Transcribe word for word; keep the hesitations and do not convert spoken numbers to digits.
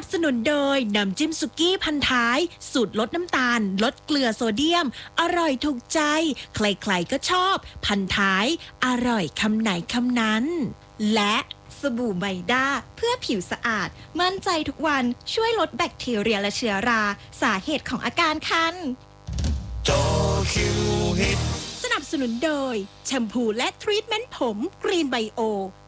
นับสนุนโดยน้ำจิ้มสุกี้พันท้ายสูตรลดน้ำตาลลดเกลือโซเดียมอร่อยถูกใจใครๆก็ชอบพันท้ายอร่อยคำไหนคำนั้นและสบู่ไมด้าเพื่อผิวสะอาดมั่นใจทุกวันช่วยลดแบคทีเรียและเชื้อราสาเหตุของอาการคันโตคิวฮิตสนับสนุนโดยแชมพูและทรีทเมนต์ผมกรีนไบโอ